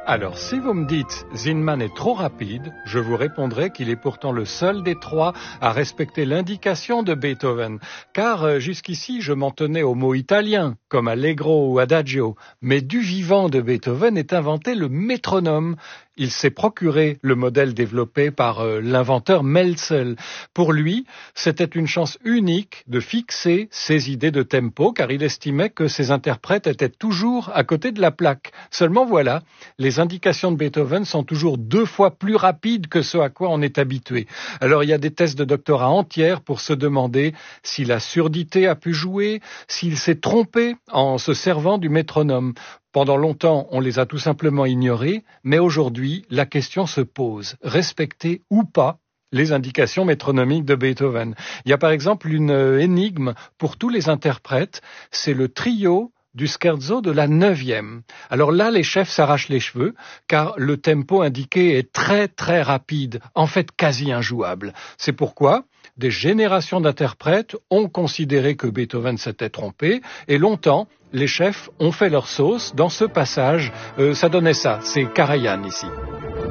Alors, si vous me dites Zinman est trop rapide, je vous répondrai qu'il est pourtant le seul des trois à respecter l'indication de Beethoven. Car jusqu'ici, je m'en tenais aux mots italiens, comme allegro ou adagio. Mais du vivant de Beethoven est inventé le métronome. Il s'est procuré le modèle développé par l'inventeur Melzel. Pour lui, c'était une chance unique de fixer ses idées de tempo, car il estimait que ses interprètes étaient toujours à côté de la plaque. Seulement voilà, les indications de Beethoven sont toujours 2 fois plus rapides que ce à quoi on est habitué. Alors il y a des thèses de doctorat entières pour se demander si la surdité a pu jouer, s'il s'est trompé en se servant du métronome. Pendant longtemps, on les a tout simplement ignorés, mais aujourd'hui, la question se pose. Respecter ou pas les indications métronomiques de Beethoven? Il y a par exemple une énigme pour tous les interprètes, c'est le trio du scherzo de la 9e. Alors là, les chefs s'arrachent les cheveux, car le tempo indiqué est très très rapide, en fait quasi injouable. C'est pourquoi des générations d'interprètes ont considéré que Beethoven s'était trompé, et longtemps, les chefs ont fait leur sauce dans ce passage. Ça donnait ça, c'est Karajan ici.